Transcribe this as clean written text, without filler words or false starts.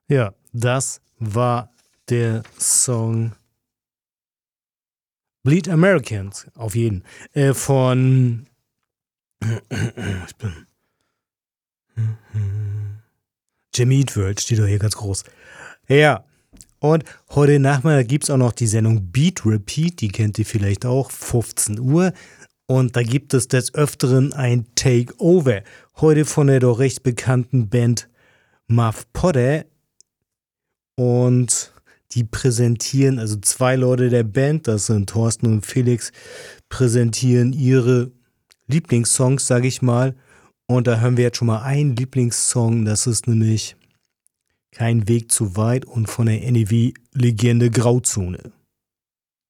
Ja, das war der Song Bleed Americans, auf jeden. Von ich bin Jimmy Eat World steht doch hier ganz groß. Ja, und heute Nachmittag gibt es auch noch die Sendung Beat Repeat, die kennt ihr vielleicht auch, 15 Uhr. Und da gibt es des Öfteren ein Takeover. Heute von der doch recht bekannten Band Muff Potter. Und die präsentieren, also zwei Leute der Band, das sind Thorsten und Felix, präsentieren ihre Lieblingssongs, sag ich mal. Und da hören wir jetzt schon mal einen Lieblingssong, das ist nämlich Kein Weg zu weit und von der NEW-Legende Grauzone.